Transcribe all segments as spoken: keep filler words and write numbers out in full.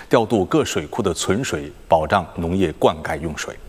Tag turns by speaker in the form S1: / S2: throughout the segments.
S1: 调度各水库的存水，保障农业灌溉用水。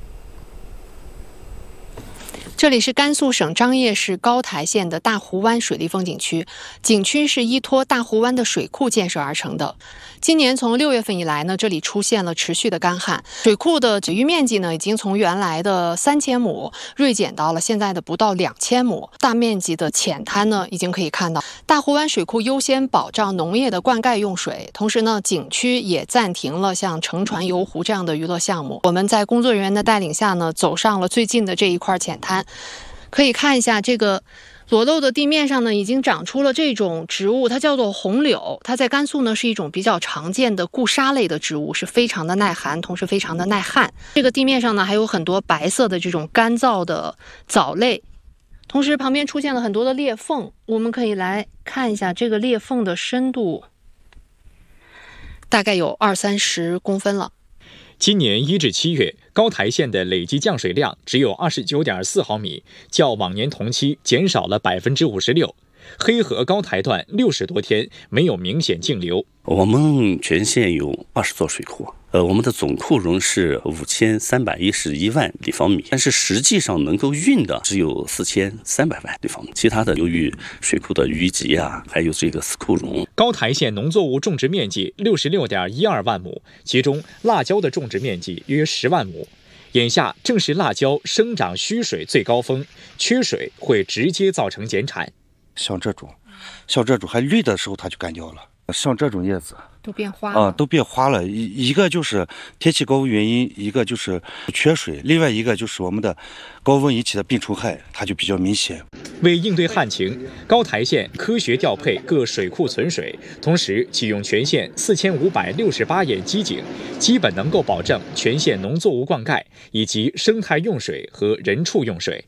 S2: 这里是甘肃省张掖市高台县的大湖湾水利风景区，景区是依托大湖湾的水库建设而成的。今年从六月份以来呢，这里出现了持续的干旱，水库的水域面积呢，已经从原来的三千亩锐减到了现在的不到两千亩。大面积的浅滩呢，已经可以看到大湖湾水库优先保障农业的灌溉用水，同时呢，景区也暂停了像乘船游湖这样的娱乐项目。我们在工作人员的带领下呢，走上了最近的这一块浅滩。可以看一下这个裸露的地面上呢，已经长出了这种植物，它叫做红柳。它在甘肃呢是一种比较常见的固沙类的植物，是非常的耐寒，同时非常的耐旱。这个地面上呢还有很多白色的这种干燥的藻类，同时旁边出现了很多的裂缝。我们可以来看一下这个裂缝的深度，大概有二三十公分了。
S3: 今年一至七月，高台县的累计降水量只有二十九点四毫米，较往年同期减少了百分之五十六。黑河高台段六十多天没有明显径流。
S4: 我们全县有二十座水库，呃，我们的总库容是五千三百一十一万立方米，但是实际上能够运的只有四千三百万立方米。其他的由于水库的淤积啊，还有这个死库容。
S3: 高台县农作物种植面积六十六点一二万亩，其中辣椒的种植面积约十万亩。眼下正是辣椒生长需水最高峰，缺水会直接造成减产。
S5: 像这种，像这种还绿的时候它就干掉了，像这种叶子
S2: 都变花了
S5: 啊，都变花了。一一个就是天气高温原因，一个就是缺水，另外一个就是我们的高温引起的病虫害，它就比较明显。
S3: 为应对旱情，高台县科学调配各水库存水，同时启用全县四千五百六十八眼机井，基本能够保证全县农作物灌溉以及生态用水和人畜用水。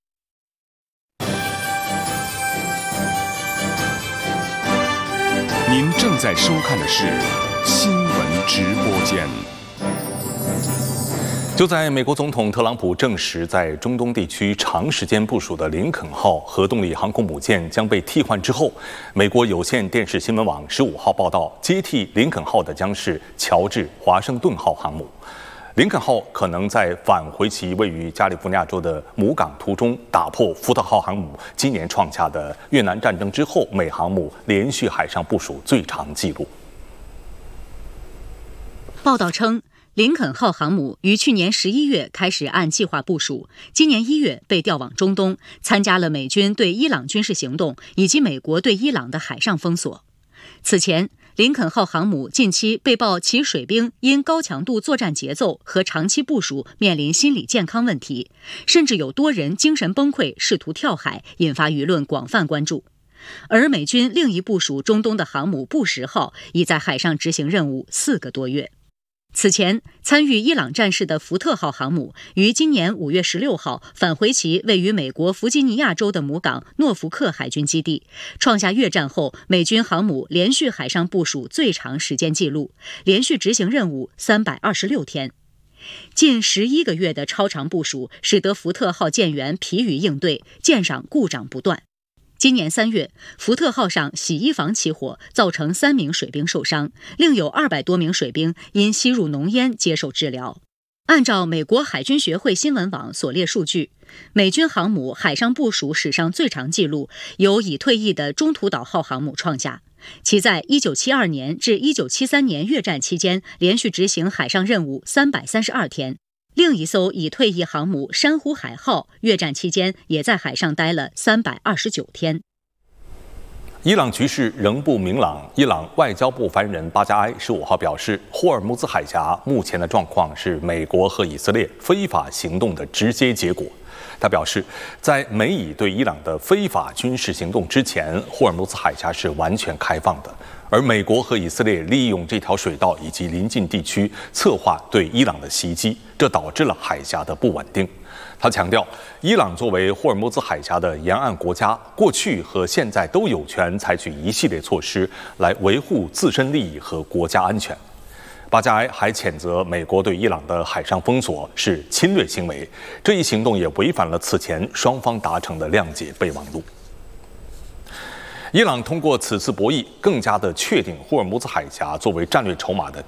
S6: 您正在收看的是新闻直播间。
S1: 就在美国总统特朗普证实在中东地区长时间部署的林肯号核动力航空母舰将被替换之后，美国有线电视新闻网十五号报道，接替林肯号的将是乔治华盛顿号航母。林肯号可能在返回其位于加利福尼亚州的母港途中，打破福特号航母今年创下的越南战争之后美航母连续海上部署最长纪录。
S7: 报道称，林肯号航母于去年十一月开始按计划部署，今年一月被调往中东，参加了美军对伊朗军事行动以及美国对伊朗的海上封锁。此前，林肯号航母近期被曝其水兵因高强度作战节奏和长期部署面临心理健康问题，甚至有多人精神崩溃，试图跳海，引发舆论广泛关注。而美军另一部署中东的航母布什号已在海上执行任务四个多月。此前，参与伊朗战事的福特号航母于今年五月十六号返回其位于美国弗吉尼亚州的母港诺福克海军基地，创下越战后美军航母连续海上部署最长时间纪录，连续执行任务三百二十六天。近十一个月的超长部署，使得福特号舰员疲于应对，舰上故障不断。今年三月，福特号上洗衣房起火，造成三名水兵受伤，另有二百多名水兵因吸入浓烟接受治疗。按照美国海军学会新闻网所列数据，美军航母海上部署史上最长纪录由已退役的中途岛号航母创下，其在一九七二年至一九七三年越战期间连续执行海上任务三百三十二天。另一艘已退役航母珊瑚海号越战期间也在海上待了三百二十九天。
S1: 伊朗局势仍不明朗。伊朗外交部发言人巴加埃十五号表示，霍尔木兹海峡目前的状况是美国和以色列非法行动的直接结果。他表示，在美以对伊朗的非法军事行动之前，霍尔木兹海峡是完全开放的，而美国和以色列利用这条水道以及邻近地区策划对伊朗的袭击，这导致了海峡的不稳定。他强调，伊朗作为霍尔木兹海峡的沿岸国家，过去和现在都有权采取一系列措施来维护自身利益和国家安全。巴加埃还谴责美国对伊朗的海上封锁是侵略行为，这一行动也违反了此前双方达成的谅解备忘录。伊朗通过此次博弈，更加的确定霍尔木兹海峡作为战略筹码的